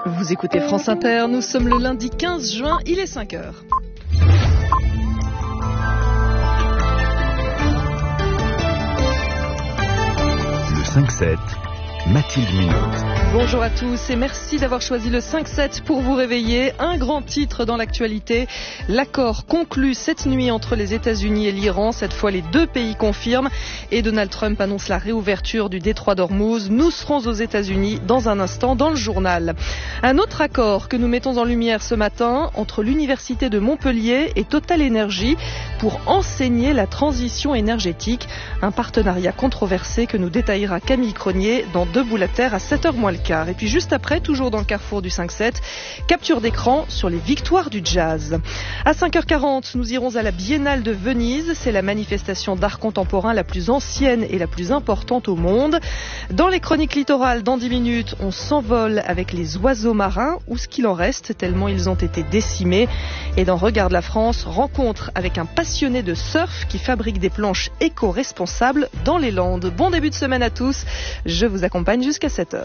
Vous écoutez France Inter, nous sommes le lundi 15 juin, il est 5h. Le 5-7, Mathilde Munoz. Bonjour à tous et merci d'avoir choisi le 5-7 pour vous réveiller. Un grand titre dans l'actualité. L'accord conclu cette nuit entre les États-Unis et l'Iran. Cette fois, les deux pays confirment et Donald Trump annonce la réouverture du détroit d'Ormuz. Nous serons aux États-Unis dans un instant dans le journal. Un autre accord que nous mettons en lumière ce matin entre l'Université de Montpellier et Total Energy pour enseigner la transition énergétique. Un partenariat controversé que nous détaillera Camille Cronier dans Debout la Terre à 7h moins le quart. Et puis juste après, toujours dans le carrefour du 5-7, capture d'écran sur les victoires du jazz. À 5h40, nous irons à la Biennale de Venise. C'est la manifestation d'art contemporain la plus ancienne et la plus importante au monde. Dans les chroniques littorales, dans 10 minutes, on s'envole avec les oiseaux marins, ou ce qu'il en reste, tellement ils ont été décimés. Et dans Regarde la France, rencontre avec un passionné de surf qui fabrique des planches éco-responsables dans les Landes. Bon début de semaine à tous. Je vous accompagne jusqu'à 7h.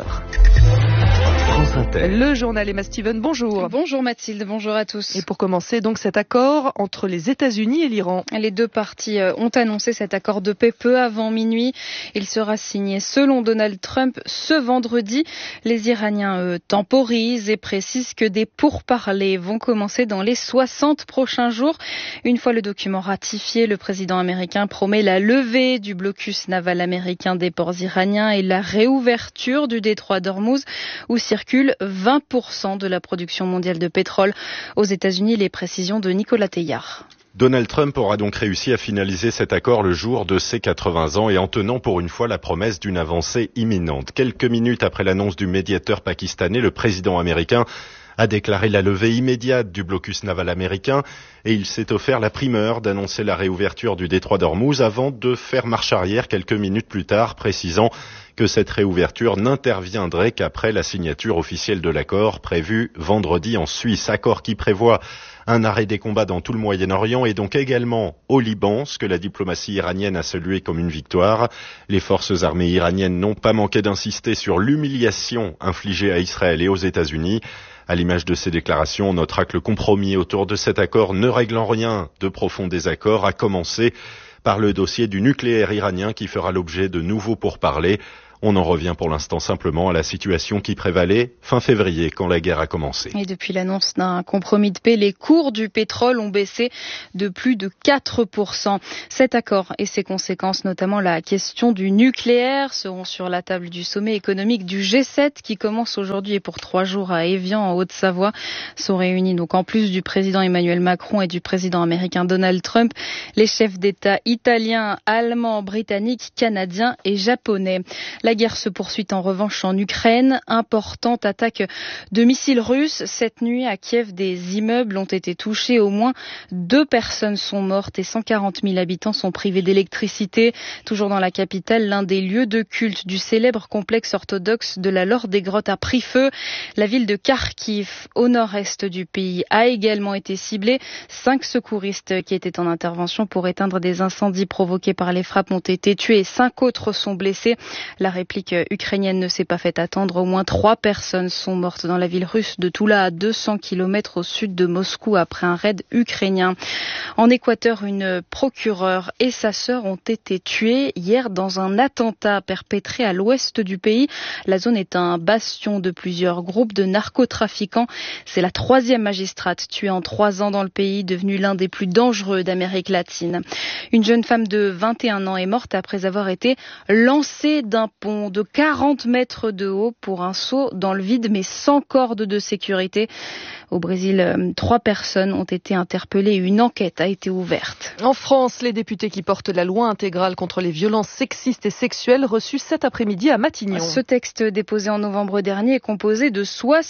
Le journal Emma Steven, bonjour. Bonjour Mathilde, bonjour à tous. Et pour commencer, donc cet accord entre les États-Unis et l'Iran. Les deux parties ont annoncé cet accord de paix peu avant minuit. Il sera signé selon Donald Trump ce vendredi. Les Iraniens temporisent et précisent que des pourparlers vont commencer dans les 60 prochains jours. Une fois le document ratifié, le président américain promet la levée du blocus naval américain des ports iraniens et la réouverture du détroit d'Ormuz où circule 20% de la production mondiale de pétrole. Aux États-Unis, les précisions de Nicolas Teillard. Donald Trump aura donc réussi à finaliser cet accord le jour de ses 80 ans et en tenant pour une fois la promesse d'une avancée imminente. Quelques minutes après l'annonce du médiateur pakistanais, le président américain a déclaré la levée immédiate du blocus naval américain et il s'est offert la primeur d'annoncer la réouverture du détroit d'Ormuz avant de faire marche arrière quelques minutes plus tard, précisant que cette réouverture n'interviendrait qu'après la signature officielle de l'accord prévu vendredi en Suisse. Accord qui prévoit un arrêt des combats dans tout le Moyen-Orient et donc également au Liban, ce que la diplomatie iranienne a salué comme une victoire. Les forces armées iraniennes n'ont pas manqué d'insister sur l'humiliation infligée à Israël et aux États-Unis. À l'image de ces déclarations, on notera que le compromis autour de cet accord ne règle en rien de profonds désaccords, à commencer par le dossier du nucléaire iranien qui fera l'objet de nouveaux pourparlers. On en revient pour l'instant simplement à la situation qui prévalait fin février quand la guerre a commencé. Et depuis l'annonce d'un compromis de paix, les cours du pétrole ont baissé de plus de 4%. Cet accord et ses conséquences, notamment la question du nucléaire, seront sur la table du sommet économique du G7 qui commence aujourd'hui et pour 3 jours à Évian en Haute-Savoie. Sont réunis donc en plus du président Emmanuel Macron et du président américain Donald Trump, les chefs d'État italiens, allemands, britanniques, canadiens et japonais. La guerre se poursuit en revanche en Ukraine. Importante attaque de missiles russes. Cette nuit à Kiev, des immeubles ont été touchés. Au moins 2 personnes sont mortes et 140 000 habitants sont privés d'électricité. Toujours dans la capitale, l'un des lieux de culte du célèbre complexe orthodoxe de la Laure des Grottes a pris feu. La ville de Kharkiv, au nord-est du pays, a également été ciblée. 5 secouristes qui étaient en intervention pour éteindre des incendies provoqués par les frappes ont été tués et 5 autres sont blessés. La réplique ukrainienne ne s'est pas fait attendre. Au moins 3 personnes sont mortes dans la ville russe de Toula, à 200 km au sud de Moscou, après un raid ukrainien. En Équateur, une procureure et sa sœur ont été tuées hier dans un attentat perpétré à l'ouest du pays. La zone est un bastion de plusieurs groupes de narcotrafiquants. C'est la 3e magistrate tuée en 3 ans dans le pays, devenue l'un des plus dangereux d'Amérique latine. Une jeune femme de 21 ans est morte après avoir été lancée d'un pont de 40 mètres de haut pour un saut dans le vide, mais sans corde de sécurité. Au Brésil, 3 personnes ont été interpellées et une enquête a été ouverte. En France, les députés qui portent la loi intégrale contre les violences sexistes et sexuelles reçus cet après-midi à Matignon. Ce texte déposé en novembre dernier est composé de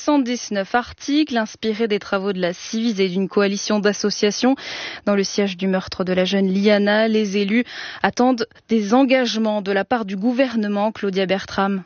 79 articles inspirés des travaux de la Civis et d'une coalition d'associations. Dans le siège du meurtre de la jeune Liana, les élus attendent des engagements de la part du gouvernement. Claudia Bertram.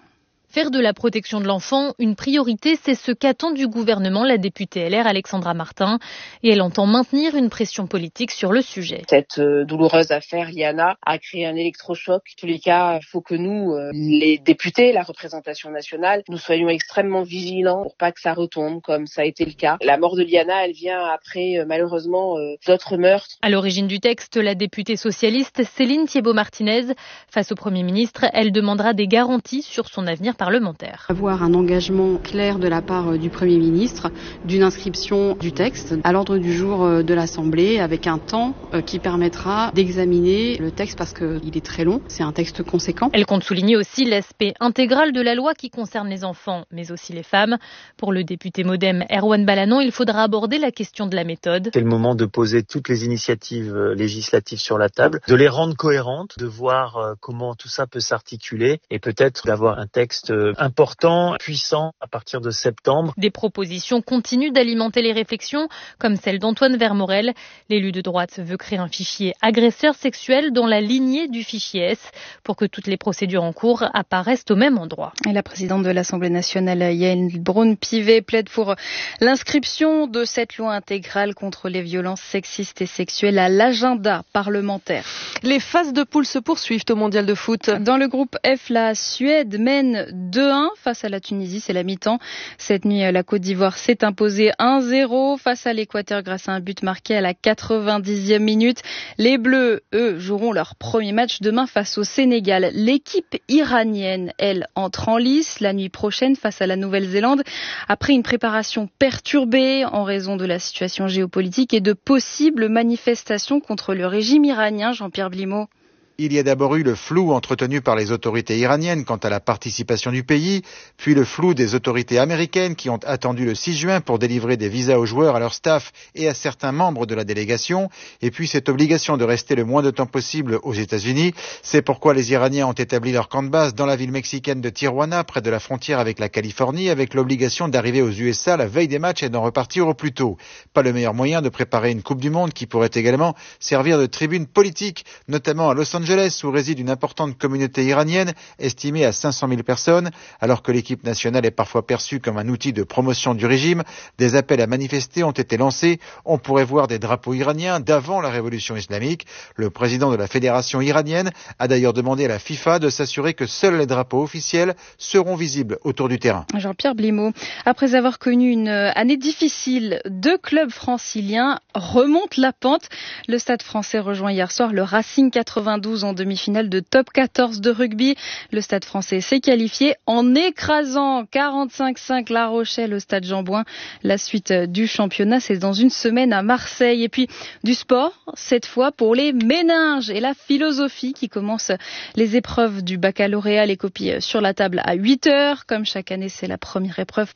Faire de la protection de l'enfant une priorité, c'est ce qu'attend du gouvernement la députée LR Alexandra Martin. Et elle entend maintenir une pression politique sur le sujet. Cette douloureuse affaire Liana a créé un électrochoc. En tous les cas, il faut que nous, les députés, la représentation nationale, nous soyons extrêmement vigilants pour pas que ça retombe comme ça a été le cas. La mort de Liana, elle vient après malheureusement d'autres meurtres. À l'origine du texte, la députée socialiste Céline Thiébaut-Martinez. Face au Premier ministre, elle demandera des garanties sur son avenir parlementaire. Avoir un engagement clair de la part du Premier ministre d'une inscription du texte à l'ordre du jour de l'Assemblée avec un temps qui permettra d'examiner le texte parce qu'il est très long. C'est un texte conséquent. Elle compte souligner aussi l'aspect intégral de la loi qui concerne les enfants, mais aussi les femmes. Pour le député MoDem Erwan Balanant, il faudra aborder la question de la méthode. C'est le moment de poser toutes les initiatives législatives sur la table, de les rendre cohérentes, de voir comment tout ça peut s'articuler et peut-être d'avoir un texte important, puissant à partir de septembre. Des propositions continuent d'alimenter les réflexions, comme celle d'Antoine Vermorel. L'élu de droite veut créer un fichier agresseur sexuel dans la lignée du fichier S pour que toutes les procédures en cours apparaissent au même endroit. Et la présidente de l'Assemblée nationale, Yaël Braun-Pivet, plaide pour l'inscription de cette loi intégrale contre les violences sexistes et sexuelles à l'agenda parlementaire. Les phases de poule se poursuivent au mondial de foot. Dans le groupe F, la Suède mène 2-1 face à la Tunisie, c'est la mi-temps. Cette nuit, la Côte d'Ivoire s'est imposée 1-0 face à l'Équateur grâce à un but marqué à la 90e minute. Les Bleus, eux, joueront leur premier match demain face au Sénégal. L'équipe iranienne, elle, entre en lice la nuit prochaine face à la Nouvelle-Zélande après une préparation perturbée en raison de la situation géopolitique et de possibles manifestations contre le régime iranien. Jean-Pierre Blimaud. Il y a d'abord eu le flou entretenu par les autorités iraniennes quant à la participation du pays, puis le flou des autorités américaines qui ont attendu le 6 juin pour délivrer des visas aux joueurs, à leur staff et à certains membres de la délégation, et puis cette obligation de rester le moins de temps possible aux États-Unis. C'est pourquoi les Iraniens ont établi leur camp de base dans la ville mexicaine de Tijuana, près de la frontière avec la Californie, avec l'obligation d'arriver aux USA la veille des matchs et d'en repartir au plus tôt. Pas le meilleur moyen de préparer une Coupe du Monde qui pourrait également servir de tribune politique, notamment à Los Angeles, où réside une importante communauté iranienne estimée à 500 000 personnes. Alors que l'équipe nationale est parfois perçue comme un outil de promotion du régime, des appels à manifester ont été lancés. On pourrait voir des drapeaux iraniens d'avant la révolution islamique. Le président de la fédération iranienne a d'ailleurs demandé à la FIFA de s'assurer que seuls les drapeaux officiels seront visibles autour du terrain. Jean-Pierre Blimaud, après avoir connu une année difficile, 2 clubs franciliens remontent la pente. Le Stade français rejoint hier soir le Racing 92 en demi-finale de top 14 de rugby. Le Stade français s'est qualifié en écrasant 45-5 La Rochelle au Stade Jean-Bouin. La suite du championnat, c'est dans une semaine à Marseille. Et puis du sport, cette fois pour les méninges et la philosophie qui commence les épreuves du baccalauréat. Les copies sur la table à 8h. Comme chaque année, c'est la première épreuve